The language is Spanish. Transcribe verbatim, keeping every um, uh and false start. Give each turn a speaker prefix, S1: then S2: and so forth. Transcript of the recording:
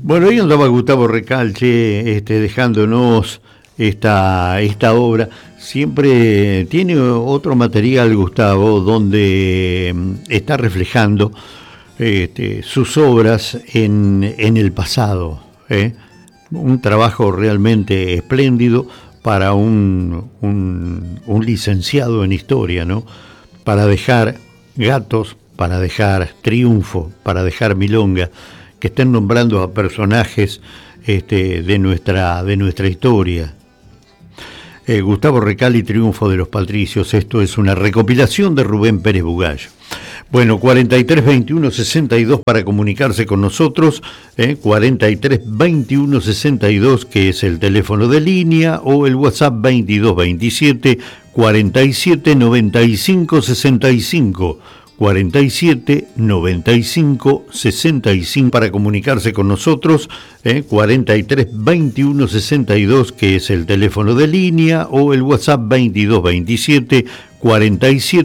S1: Bueno, ahí andaba Gustavo Recalche, este, dejándonos esta, esta obra. Siempre tiene otro material, Gustavo, donde mm, está reflejando este, sus obras en, en el pasado. ¿eh? Un trabajo realmente espléndido para un, un, un licenciado en historia, ¿no? Para dejar Gatos, para dejar Triunfo, para dejar Milonga, que estén nombrando a personajes este, de, nuestra, de nuestra historia. Eh, Gustavo Recalche, Triunfo de los Patricios. Esto es una recopilación de Rubén Pérez Bugallo. Bueno, cuarenta y tres veintiuno sesenta y dos para comunicarse con nosotros, eh, cuarenta y tres veintiuno sesenta y dos, que es el teléfono de línea, o el WhatsApp veintidós veintisiete cuarenta y siete noventa y cinco sesenta y cinco. cuarenta y siete noventa y cinco sesenta y cinco para comunicarse con nosotros, eh, cuarenta y tres veintiuno sesenta y dos, que es el teléfono de línea, o el WhatsApp veintidós veintisiete cuarenta y siete